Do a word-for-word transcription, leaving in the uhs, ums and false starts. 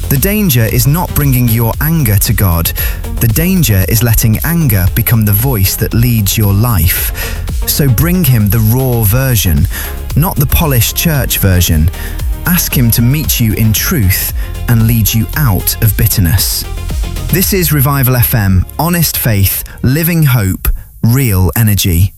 The danger is not bringing your anger to God. The danger is letting anger become the voice that leads your life. So bring him the raw version, not the polished church version. Ask him to meet you in truth and lead you out of bitterness. This is Revival F M, honest faith, living hope, real energy.